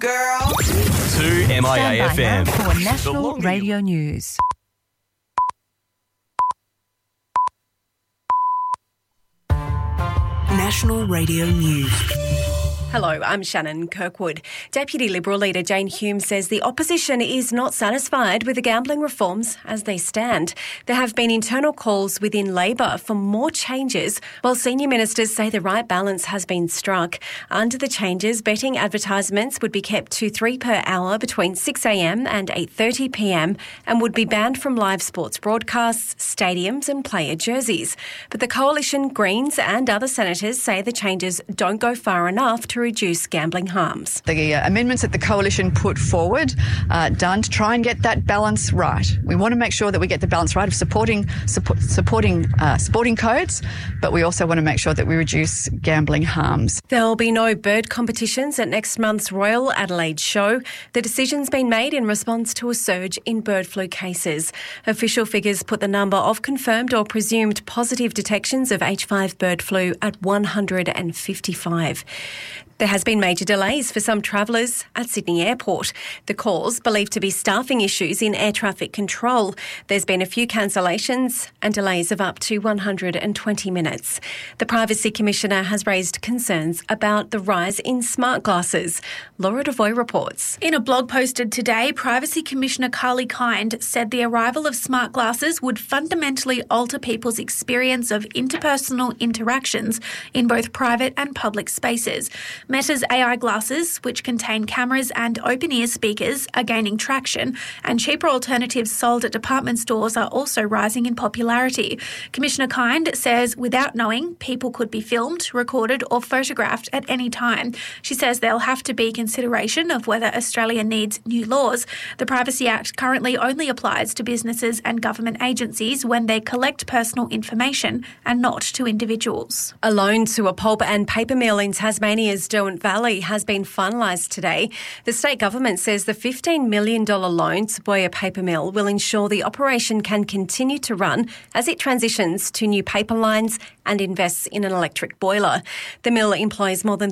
girl. 2MIA FM. For National Radio News. National Radio News. Hello, I'm Shannon Kirkwood. Deputy Liberal leader Jane Hume says the opposition is not satisfied with the gambling reforms as they stand. There have been internal calls within Labor for more changes, while senior ministers say the right balance has been struck. Under the changes, betting advertisements would be kept to 3 per hour between 6am and 8:30pm and would be banned from live sports broadcasts, stadiums and player jerseys. But the Coalition, Greens and other senators say the changes don't go far enough to reduce gambling harms. The amendments that the Coalition put forward done to try and get that balance right. We want to make sure that we get the balance right of supporting sporting codes, but we also want to make sure that we reduce gambling harms. There will be no bird competitions at next month's Royal Adelaide Show. The decision's been made in response to a surge in bird flu cases. Official figures put the number of confirmed or presumed positive detections of H5 bird flu at 155. There has been major delays for some travellers at Sydney Airport. The cause believed to be staffing issues in air traffic control. There's been a few cancellations and delays of up to 120 minutes. The Privacy Commissioner has raised concerns about the rise in smart glasses. Laura Devoy reports. In a blog posted today, Privacy Commissioner Carly Kind said the arrival of smart glasses would fundamentally alter people's experience of interpersonal interactions in both private and public spaces. Meta's AI glasses, which contain cameras and open-ear speakers, are gaining traction, and cheaper alternatives sold at department stores are also rising in popularity. Commissioner Kind says without knowing, people could be filmed, recorded or photographed at any time. She says there'll have to be consideration of whether Australia needs new laws. The Privacy Act currently only applies to businesses and government agencies when they collect personal information and not to individuals. A loan to a pulp and paper mill in Tasmania's Derwent Valley has been finalised today. The state government says the $15 million loan to Boyer Paper Mill will ensure the operation can continue to run as it transitions to new paper lines and invests in an electric boiler. The mill employs more than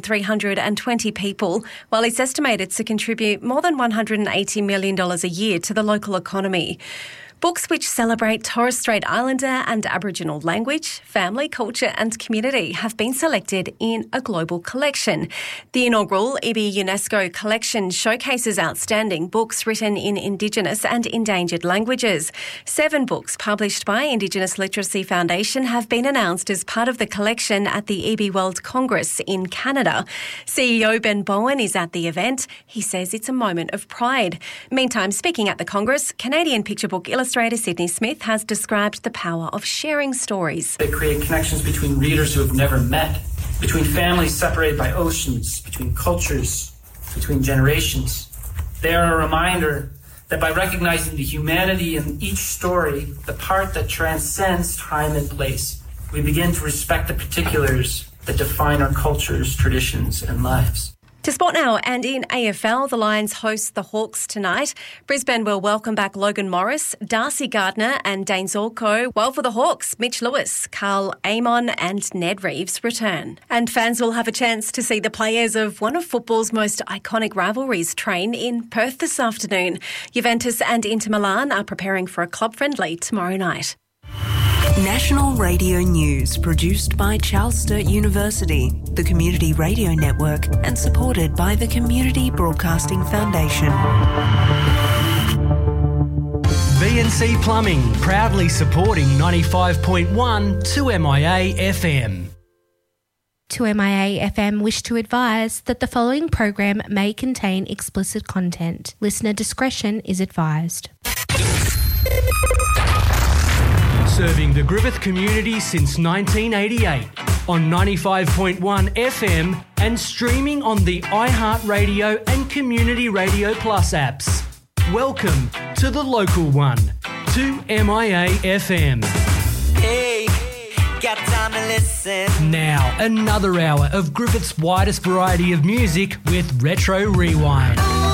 320 people, while it's estimated to contribute more than $180 million a year to the local economy. Books which celebrate Torres Strait Islander and Aboriginal language, family, culture and community have been selected in a global collection. The inaugural IBI UNESCO collection showcases outstanding books written in Indigenous and endangered languages. 7 books published by Indigenous Literacy Foundation have been announced as part of the collection at the IBI World Congress in Canada. CEO Ben Bowen is at the event. He says it's a moment of pride. Meantime, speaking at the Congress, Canadian picture book illustrator Sydney Smith has described the power of sharing stories. They create connections between readers who have never met, between families separated by oceans, between cultures, between generations. They are a reminder that by recognizing the humanity in each story, the part that transcends time and place, we begin to respect the particulars that define our cultures, traditions, and lives. To sport now, and in AFL, the Lions host the Hawks tonight. Brisbane will welcome back Logan Morris, Darcy Gardner and Dane Zorko, while for the Hawks, Mitch Lewis, Carl Amon and Ned Reeves return. And fans will have a chance to see the players of one of football's most iconic rivalries train in Perth this afternoon. Juventus and Inter Milan are preparing for a club friendly tomorrow night. National Radio News, produced by Charles Sturt University, the Community Radio Network, and supported by the Community Broadcasting Foundation. VNC Plumbing, proudly supporting 95.1 2MIA FM. 2MIA FM wish to advise that the following program may contain explicit content. Listener discretion is advised. Serving the Griffith community since 1988 on 95.1 FM and streaming on the iHeartRadio and Community Radio Plus apps. Welcome to the local one, 2MIA FM. Hey, got time to listen. Now, another hour of Griffith's widest variety of music with Retro Rewind.